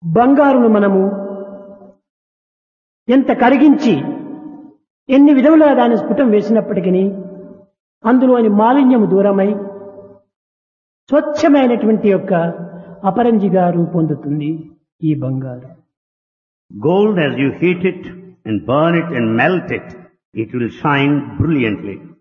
బంగారును మనము ఎంత కరిగించి ఎన్ని విధములుగా దాని స్ఫుటం వేసినప్పటికీ అందులోని మాలిన్యము దూరమై స్వచ్ఛమైనటువంటి యొక్క అపరంజిగా రూపొందుతుంది ఈ బంగారు. Gold, as you heat it and burn it and melt it, it will shine brilliantly.